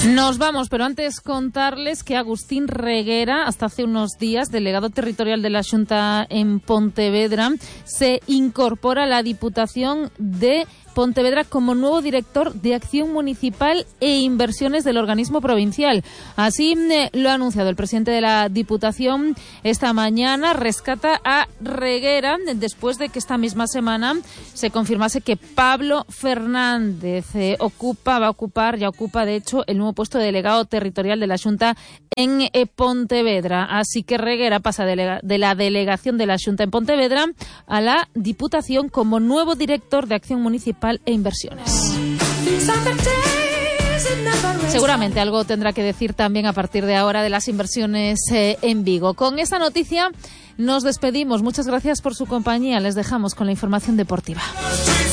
Nos vamos, pero antes contarles que Agustín Reguera, hasta hace unos días delegado territorial de la Xunta en Pontevedra, se incorpora a la Diputación de Pontevedra como nuevo director de Acción Municipal e Inversiones del organismo provincial. Así lo ha anunciado el presidente de la Diputación esta mañana. Rescata a Reguera después de que esta misma semana se confirmase que Pablo Fernández ya ocupa de hecho el nuevo puesto de delegado territorial de la Xunta en Pontevedra. Así que Reguera pasa de la delegación de la Xunta en Pontevedra a la Diputación como nuevo director de Acción Municipal e Inversiones. Seguramente algo tendrá que decir también a partir de ahora de las inversiones en Vigo. Con esta noticia nos despedimos. Muchas gracias por su compañía. Les dejamos con la información deportiva.